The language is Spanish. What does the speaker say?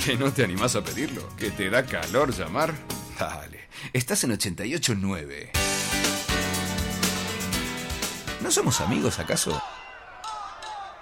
¿Que no te animás a pedirlo? ¿Que te da calor llamar? Dale, estás en 88.9. ¿No somos amigos acaso?